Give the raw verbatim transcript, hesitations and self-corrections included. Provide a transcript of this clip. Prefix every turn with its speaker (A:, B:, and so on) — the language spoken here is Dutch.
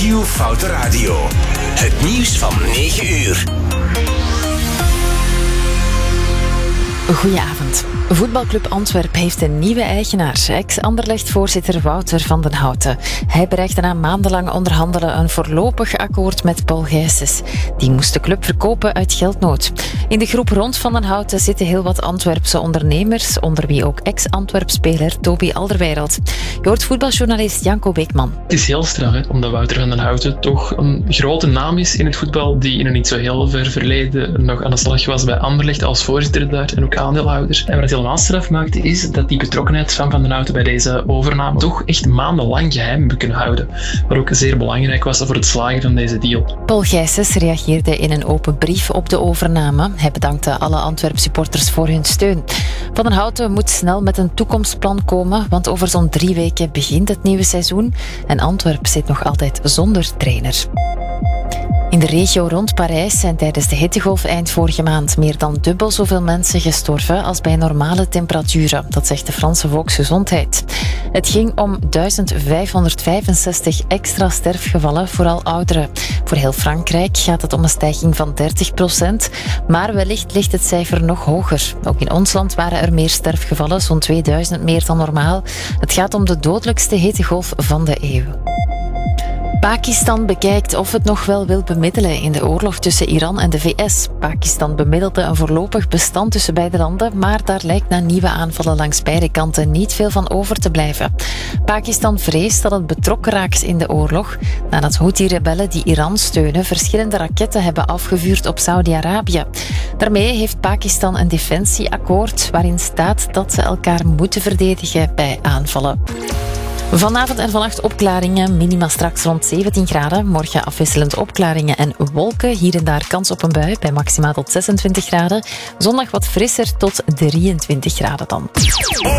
A: Q Foute Radio. Het nieuws van negen uur.
B: Goedenavond. Voetbalclub Antwerpen heeft een nieuwe eigenaar, ex-Anderlecht-voorzitter Wouter van den Houten. Hij bereikte na maandenlang onderhandelen een voorlopig akkoord met Paul Gijsens. Die moest de club verkopen uit geldnood. In de groep rond Van den Houten zitten heel wat Antwerpse ondernemers, onder wie ook ex-Antwerp-speler Toby Alderweireld. Je hoort voetbaljournalist Janko Beekman.
C: Het is heel straf, hè, omdat Wouter van den Houten toch een grote naam is in het voetbal, die in een niet zo heel ver verleden nog aan de slag was bij Anderlecht als voorzitter daar en ook aandeelhouder. En wat het helemaal straf maakte, is dat die betrokkenheid van Van den Houten bij deze overname toch echt maandenlang geheim hebben kunnen houden. Wat ook zeer belangrijk was voor het slagen van deze deal.
B: Paul Gijsens reageerde in een open brief op de overname. Hij bedankte alle Antwerp-supporters voor hun steun. Van den Houten moet snel met een toekomstplan komen, want over zo'n drie weken begint het nieuwe seizoen en Antwerp zit nog altijd zonder trainer. In de regio rond Parijs zijn tijdens de hittegolf eind vorige maand meer dan dubbel zoveel mensen gestorven als bij normale temperaturen. Dat zegt de Franse Volksgezondheid. Het ging om duizend vijfhonderdvijfenzestig extra sterfgevallen, vooral ouderen. Voor heel Frankrijk gaat het om een stijging van dertig procent, maar wellicht ligt het cijfer nog hoger. Ook in ons land waren er meer sterfgevallen, zo'n tweeduizend meer dan normaal. Het gaat om de dodelijkste hittegolf van de eeuw. Pakistan bekijkt of het nog wel wil bemiddelen in de oorlog tussen Iran en de V S. Pakistan bemiddelde een voorlopig bestand tussen beide landen, maar daar lijkt na nieuwe aanvallen langs beide kanten niet veel van over te blijven. Pakistan vreest dat het betrokken raakt in de oorlog, nadat Houthi-rebellen die Iran steunen verschillende raketten hebben afgevuurd op Saudi-Arabië. Daarmee heeft Pakistan een defensieakkoord waarin staat dat ze elkaar moeten verdedigen bij aanvallen. Vanavond en vannacht opklaringen, minima straks rond zeventien graden. Morgen afwisselend opklaringen en wolken. Hier en daar kans op een bui, bij maximaal tot zesentwintig graden. Zondag wat frisser tot drieëntwintig graden dan.